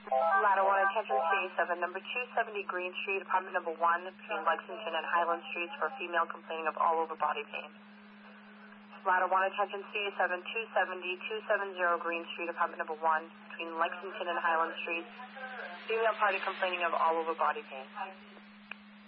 Ladder 1, attention CA7, number 270 Green Street, apartment number 1, between Lexington and Highland Streets for a female complaining of all over body pain. Ladder 1, attention CA7, 270 Green Street, apartment number 1, between Lexington and Highland Streets, female party complaining of all over body pain.